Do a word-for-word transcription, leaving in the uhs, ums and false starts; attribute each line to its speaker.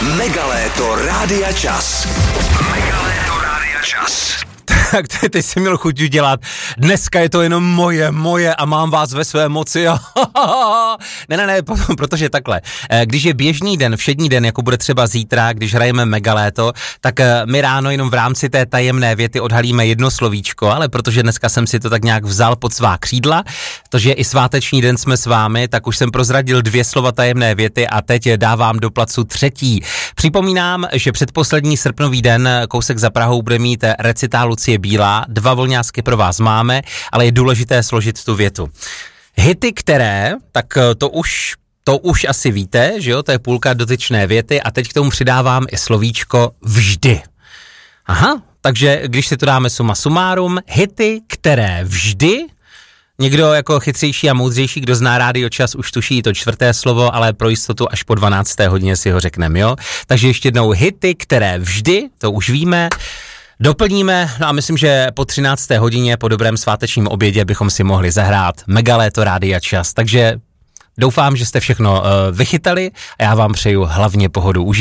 Speaker 1: Megaléto Rádia Čas. Megaléto Rádia Čas.
Speaker 2: Tak teď jsem měl chuť udělat. Dneska je to jenom moje, moje a mám vás ve své moci. ne, ne, ne, protože takhle. Když je běžný den, všední den, jako bude třeba zítra, když hrajeme Megaléto, tak my ráno jenom v rámci té tajemné věty odhalíme jedno slovíčko, ale protože dneska jsem si to tak nějak vzal pod svá křídla, protože je i sváteční den jsme s vámi, tak už jsem prozradil dvě slova tajemné věty a teď dávám do placu třetí. Připomínám, že předposlední srpnový den kousek za Prahou bude mít recitál Lucie Bílá, dva volňásky pro vás máme, ale je důležité složit tu větu. Hity, které, tak to už, to už asi víte, že jo, to je půlka dotyčné věty a teď k tomu přidávám i slovíčko vždy. Aha, takže když si to dáme suma sumárum, hity, které vždy, někdo jako chytřejší a moudřejší, kdo zná Rádio Čas, už tuší to čtvrté slovo, ale pro jistotu až po dvanácté hodině si ho řekneme, jo. Takže ještě jednou hity, které vždy, to už víme, doplníme, no a myslím, že po třinácté hodině po dobrém svátečním obědě bychom si mohli zahrát Megaléto Rádia Čas. Takže doufám, že jste všechno uh, vychytali a já vám přeju hlavně pohodu.